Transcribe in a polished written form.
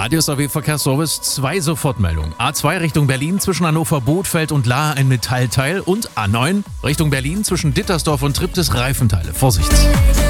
Radius AW Verkehrsservice, 2 Sofortmeldungen. A2 Richtung Berlin zwischen Hannover, Bothfeld und Lahr ein Metallteil und A9 Richtung Berlin zwischen Dittersdorf und Triptis Reifenteile. Vorsicht!